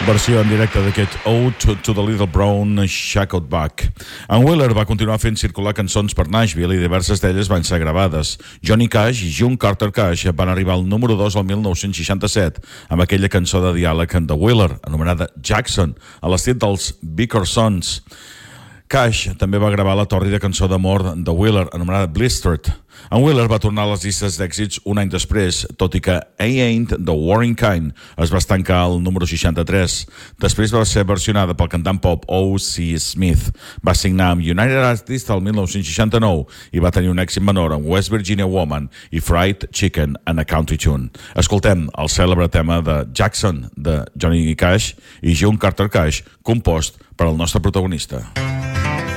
versió en directe d'aquest Ode to the Little Brown Shackled Back. En Wheeler va continuar fent circular cançons per Nashville i diverses d'elles van ser gravades. Johnny Cash i June Carter Cash van arribar al número 2 al 1967 amb aquella cançó de diàleg de Wheeler, anomenada Jackson, a l'estil dels Bickersons. Cash també va gravar la tòrrida cançó d'amor de Wheeler, anomenada Blistered. En Wheeler va tornar a les llistes d'èxits un any després, tot i que I Ain't the Warring Kind es va estancar al número 63. Després va ser versionada pel cantant pop O.C. Smith. Va signar amb United Artists el 1969 i va tenir un èxit menor amb West Virginia Woman i Fried Chicken and a Country Tune. Escoltem el cèlebre tema de Jackson de Johnny Cash i June Carter Cash, compost per al nostre protagonista.